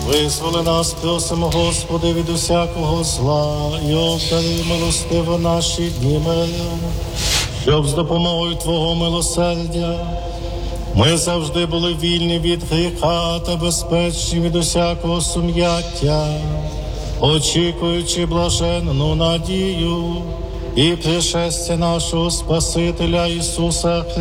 Визволи нас, просимо, Господи, від усякого зла, і обдари милостиво наші дні миром, щоб з допомогою Твого милосердя ми завжди були вільні від гріха та безпечні від усякого сум'яття, очікуючи блаженну надію і пришестя нашого Спасителя Ісуса Христа.